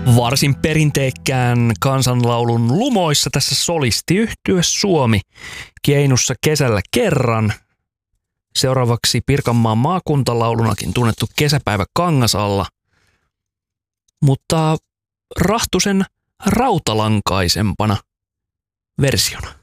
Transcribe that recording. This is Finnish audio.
Varsin perinteikkään kansanlaulun lumoissa tässä solistiyhtye Suomi Keinussa kesällä kerran. Seuraavaksi Pirkanmaan maakuntalaulunakin tunnettu Kesäpäivä Kangasalla, mutta rahtusen rautalankaisempana versiona.